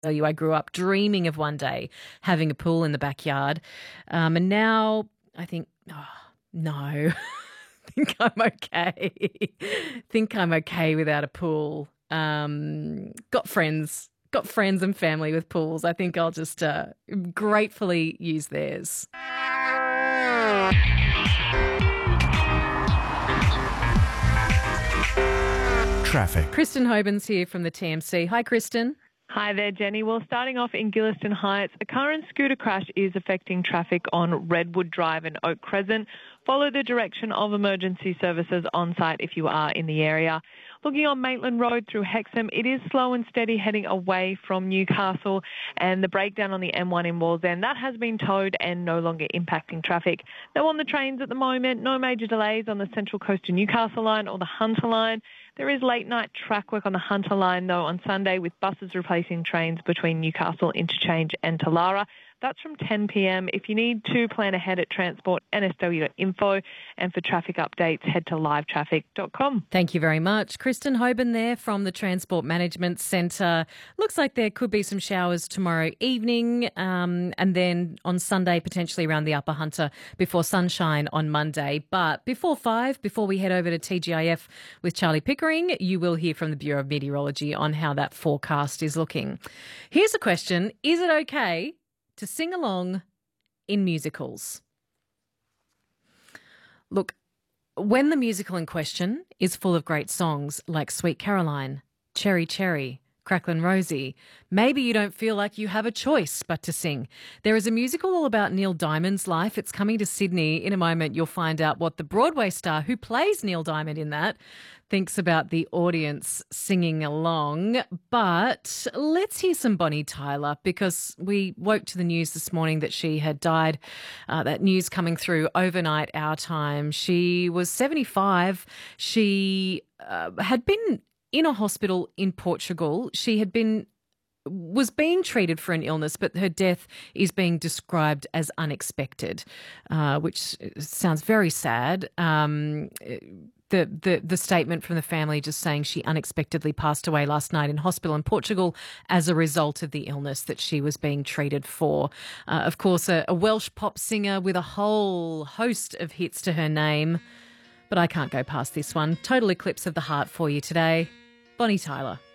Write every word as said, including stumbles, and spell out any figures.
tell you, I grew up dreaming of one day having a pool in the backyard. Um, and now I think, oh, no, I think I'm okay. think I'm okay without a pool. Um, got friends, got friends and family with pools. I think I'll just uh, gratefully use theirs. Traffic. Kristen Hoban's here from the T M C. Hi, Kristen. Hi there, Jenny. Well, starting off in Gilliston Heights, a car and scooter crash is affecting traffic on Redwood Drive and Oak Crescent. Follow the direction of emergency services on site if you are in the area. Looking on Maitland Road through Hexham, it is slow and steady heading away from Newcastle, and the breakdown on the M one in Wallsend, that has been towed and no longer impacting traffic. Now on the trains at the moment, no major delays on the Central Coast to Newcastle line or the Hunter line. There is late night track work on the Hunter line though on Sunday with buses replacing trains between Newcastle Interchange and Talara. That's from ten p m. If you need to, plan ahead at transport n s w dot info, and for traffic updates, head to live traffic dot com. Thank you very much. Kristen Hoban there from the Transport Management Centre. Looks like there could be some showers tomorrow evening, um, and then on Sunday potentially around the Upper Hunter before sunshine on Monday. But before five, before we head over to T G I F with Charlie Pickering, you will hear from the Bureau of Meteorology on how that forecast is looking. Here's a question. Is it okay to sing along in musicals? Look, when the musical in question is full of great songs like Sweet Caroline, Cherry Cherry, Cracklin' Rosie, maybe you don't feel like you have a choice but to sing. There is a musical all about Neil Diamond's life. It's coming to Sydney. In a moment, you'll find out what the Broadway star who plays Neil Diamond in that thinks about the audience singing along. But let's hear some Bonnie Tyler, because we woke to the news this morning that she had died. Uh, that news coming through overnight our time. She was seventy-five. She uh, had been in a hospital in Portugal. She had been was being treated for an illness, but her death is being described as unexpected, uh, which sounds very sad. Um, the, the the statement from the family just saying she unexpectedly passed away last night in hospital in Portugal as a result of the illness that she was being treated for. Uh, of course, a, a Welsh pop singer with a whole host of hits to her name. But I can't go past this one. Total Eclipse of the Heart for you today. Bonnie Tyler.